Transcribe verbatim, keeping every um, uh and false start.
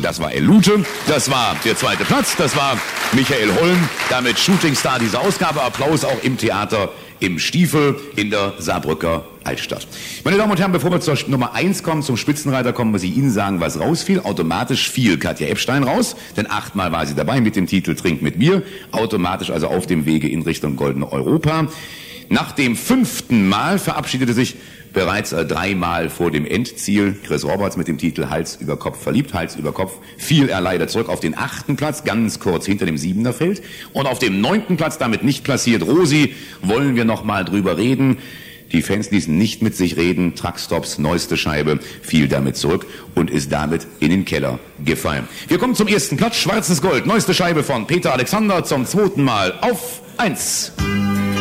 Das war Elute. Das war der zweite Platz. Das war Michael Holm. Damit Shootingstar dieser Ausgabe. Applaus auch im Theater im Stiefel in der Saarbrücker Altstadt. Meine Damen und Herren, bevor wir zur Nummer eins kommen, zum Spitzenreiter kommen, muss ich Ihnen sagen, was rausfiel. Automatisch fiel Katja Epstein raus, denn achtmal war sie dabei mit dem Titel Trink mit mir. Automatisch also auf dem Wege in Richtung Goldene Europa. Nach dem fünften Mal verabschiedete sich bereits äh, dreimal vor dem Endziel Chris Roberts mit dem Titel Hals über Kopf verliebt. Hals über Kopf fiel er leider zurück auf den achten Platz, ganz kurz hinter dem siebener Feld. Und auf dem neunten Platz, damit nicht platziert, Rosi, wollen wir noch mal drüber reden. Die Fans ließen nicht mit sich reden. Truckstops neueste Scheibe fiel damit zurück und ist damit in den Keller gefallen. Wir kommen zum ersten Platz. Schwarzes Gold, neueste Scheibe von Peter Alexander zum zweiten Mal auf eins.